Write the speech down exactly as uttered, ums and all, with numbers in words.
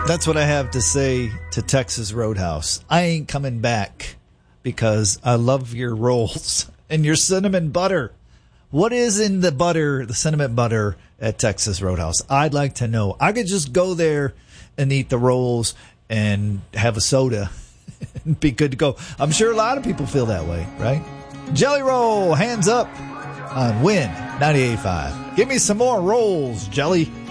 That's what I have to say to Texas Roadhouse. I ain't coming back because I love your rolls and your cinnamon butter. What is in the butter, the cinnamon butter at Texas Roadhouse? I'd like to know. I could just go there and eat the rolls and have a soda and be good to go. I'm sure a lot of people feel that way, right? Jelly Roll, hands up on Win ninety-eight point five. Give me some more rolls, Jelly.